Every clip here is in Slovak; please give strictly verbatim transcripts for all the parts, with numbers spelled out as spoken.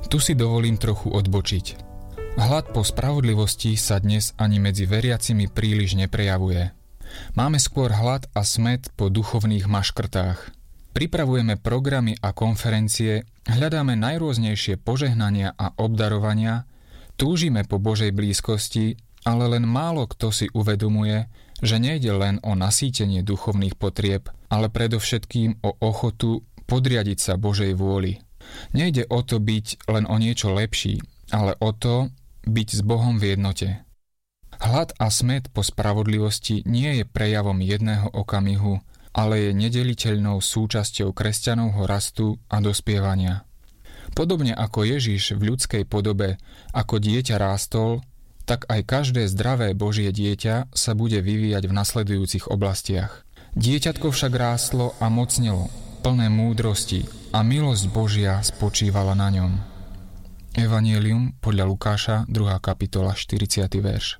Tu si dovolím trochu odbočiť. Hlad po spravodlivosti sa dnes ani medzi veriacimi príliš neprejavuje. Máme skôr hlad a smäd po duchovných maškrtách. Pripravujeme programy a konferencie, hľadáme najrôznejšie požehnania a obdarovania, túžime po Božej blízkosti, ale len málo kto si uvedomuje, že nejde len o nasýtenie duchovných potrieb, ale predovšetkým o ochotu podriadiť sa Božej vôli. Nejde o to byť len o niečo lepší, ale o to byť s Bohom v jednote. Hlad a smäd po spravodlivosti nie je prejavom jedného okamihu, ale je nedeliteľnou súčasťou kresťanovho rastu a dospievania. Podobne ako Ježiš v ľudskej podobe ako dieťa rástol, tak aj každé zdravé Božie dieťa sa bude vyvíjať v nasledujúcich oblastiach. Dieťatko však rástlo a mocnelo, plné múdrosti, a milosť Božia spočívala na ňom. Evanjelium podľa Lukáša, druhá kapitola, štyridsiaty verš.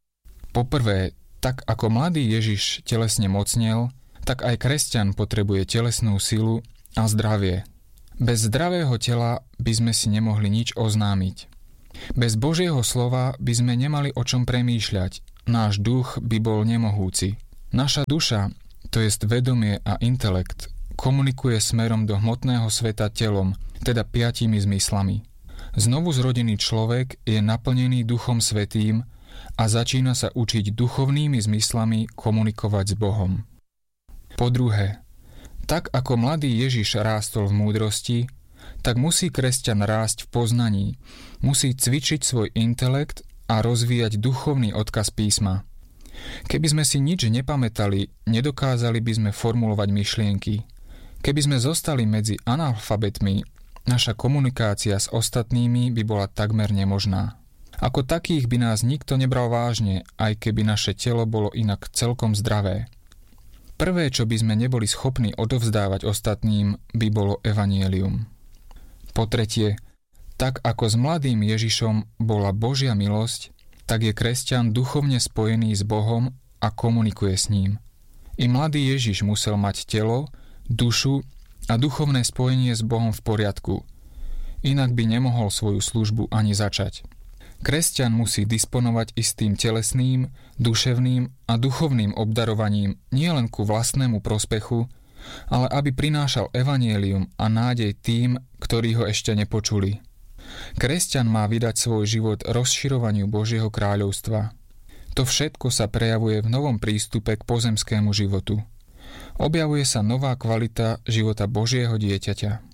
Poprvé, tak ako mladý Ježiš telesne mocnel, tak aj kresťan potrebuje telesnú silu a zdravie. Bez zdravého tela by sme si nemohli nič oznámiť. Bez Božieho slova by sme nemali o čom premýšľať, náš duch by bol nemohúci. Naša duša, to jest vedomie a intelekt, komunikuje smerom do hmotného sveta telom, teda piatimi zmyslami. Znovu zrodený človek je naplnený Duchom Svätým a začína sa učiť duchovnými zmyslami komunikovať s Bohom. Po druhé, tak ako mladý Ježiš rástol v múdrosti, tak musí kresťan rásť v poznaní, musí cvičiť svoj intelekt a rozvíjať duchovný odkaz písma. Keby sme si nič nepamätali, nedokázali by sme formulovať myšlienky. Keby sme zostali medzi analfabetmi, naša komunikácia s ostatnými by bola takmer nemožná. Ako takých by nás nikto nebral vážne, aj keby naše telo bolo inak celkom zdravé. Prvé, čo by sme neboli schopní odovzdávať ostatným, by bolo evanjelium. Po tretie, tak ako s mladým Ježišom bola Božia milosť, tak je kresťan duchovne spojený s Bohom a komunikuje s ním. I mladý Ježiš musel mať telo, dušu a duchovné spojenie s Bohom v poriadku, inak by nemohol svoju službu ani začať. Kresťan musí disponovať istým telesným, duševným a duchovným obdarovaním nielen ku vlastnému prospechu, ale aby prinášal evanjelium a nádej tým, ktorí ho ešte nepočuli. Kresťan má vydať svoj život rozširovaniu Božieho kráľovstva. To všetko sa prejavuje v novom prístupe k pozemskému životu. Objavuje sa nová kvalita života Božieho dieťaťa.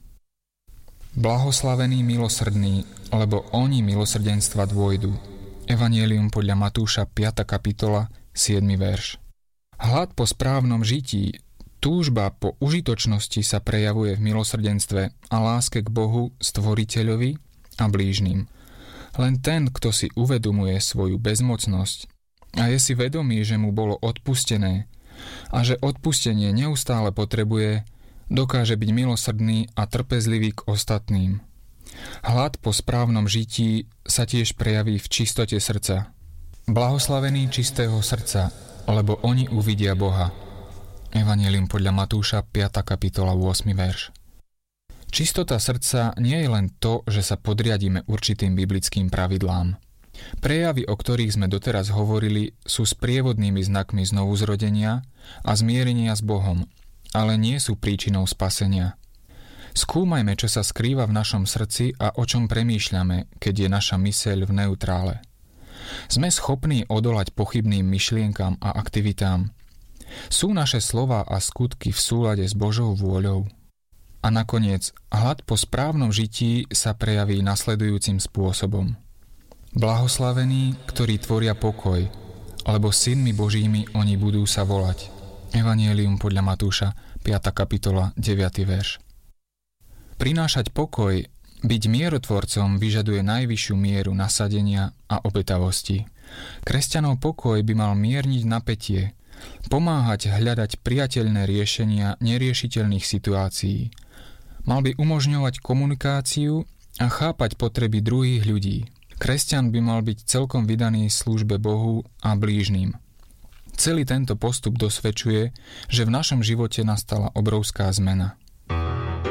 Blahoslavení milosrdní, lebo oni milosrdenstva dôjdu. Evanjelium podľa Matúša, piata kapitola, siedmy verš. Hlad po správnom žití, túžba po užitočnosti sa prejavuje v milosrdenstve a láske k Bohu, Stvoriteľovi a blížnym. Len ten, kto si uvedomuje svoju bezmocnosť a je si vedomý, že mu bolo odpustené a že odpustenie neustále potrebuje, dokáže byť milosrdný a trpezlivý k ostatným. Hlad po správnom žití sa tiež prejaví v čistote srdca. Blahoslavení čistého srdca, lebo oni uvidia Boha. Evanjelium podľa Matúša, piata kapitola, ôsmy verš. Čistota srdca nie je len to, že sa podriadíme určitým biblickým pravidlám. Prejavy, o ktorých sme doteraz hovorili, sú sprievodnými znakmi znovuzrodenia a zmierenia s Bohom, ale nie sú príčinou spasenia. Skúmajme, čo sa skrýva v našom srdci a o čom premýšľame, keď je naša myseľ v neutrále. Sme schopní odolať pochybným myšlienkam a aktivitám. Sú naše slová a skutky v súlade s Božou vôľou? A nakoniec, hlad po správnom žití sa prejaví nasledujúcim spôsobom. Blahoslavení, ktorí tvoria pokoj, lebo synmi Božími oni budú sa volať. Evanjelium podľa Matúša, piata kapitola, deviaty verš. Prinášať pokoj, byť mierotvorcom vyžaduje najvyššiu mieru nasadenia a obetavosti. Kresťanov pokoj by mal mierniť napätie, pomáhať hľadať priateľné riešenia neriešiteľných situácií. Mal by umožňovať komunikáciu a chápať potreby druhých ľudí. Kresťan by mal byť celkom vydaný službe Bohu a blížnym. Celý tento postup dosvedčuje, že v našom živote nastala obrovská zmena.